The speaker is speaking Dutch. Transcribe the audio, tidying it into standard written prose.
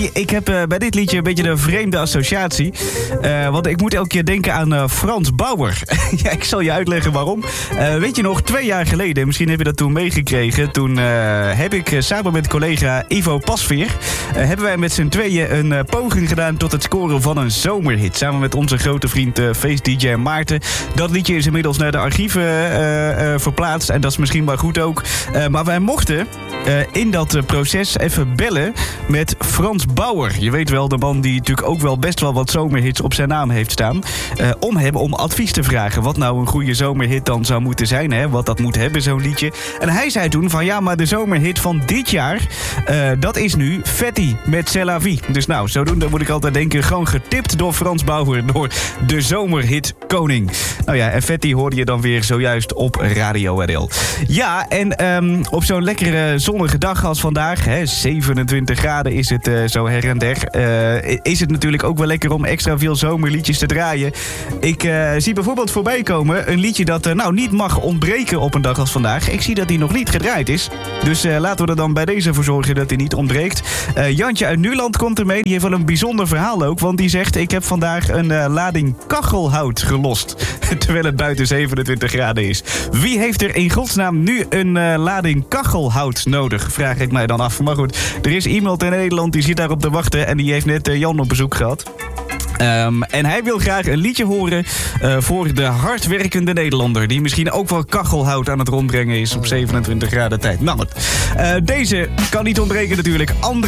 ik heb bij dit liedje een beetje een vreemde associatie. Want ik moet elke keer denken aan Frans Bauer. Ja, ik zal je uitleggen waarom. Weet je nog, 2 jaar geleden, misschien heb je dat toen meegekregen. Toen heb ik samen met collega Ivo Pasveer... hebben wij met z'n tweeën een poging gedaan tot het scoren van een zomerhit. Samen met onze grote vriend feest-dj Maarten. Dat liedje is inmiddels naar de archieven verplaatst. En dat is misschien wel goed ook. Maar wij mochten in dat proces even bellen met Frans Bauer. Je weet wel, de man die natuurlijk ook wel best wel wat zomerhits op zijn naam heeft staan. Om hem om advies te vragen. Wat nou een goede zomerhit dan zou moeten zijn. Hè? Wat dat moet hebben, zo'n liedje. En hij zei toen van ja, maar de zomerhit van dit jaar... dat is nu Fetty met C'est la vie. Dus nou, zodoende moet ik altijd denken... gewoon getipt door Frans Bauer, door de zomerhit koning. Nou ja, en Fetty hoorde je dan weer zojuist op Radio RL. Ja, en op zo'n lekkere zonnige dag als vandaag... Hè, 27 graden is het zo her en der... is het natuurlijk ook wel lekker om extra veel zomerliedjes te draaien. Ik zie bijvoorbeeld voorbij komen een liedje dat niet mag ontbreken op een dag als vandaag. Ik zie dat die nog niet gedraaid is. Dus laten we er dan bij deze voor zorgen dat hij niet ontbreekt. Jantje uit Nuland komt ermee. Die heeft wel een bijzonder verhaal ook. Want die zegt, ik heb vandaag een lading kachelhout gelost. Terwijl het buiten 27 graden is. Wie heeft er in godsnaam nu een lading kachelhout nodig? Vraag ik mij dan af. Maar goed, er is iemand in Nederland die zit daarop te wachten. En die heeft net Jan op bezoek gehad. En hij wil graag een liedje horen voor de hardwerkende Nederlander... die misschien ook wel kachelhout aan het rondbrengen is op 27 graden tijd. Nou, deze kan niet ontbreken natuurlijk.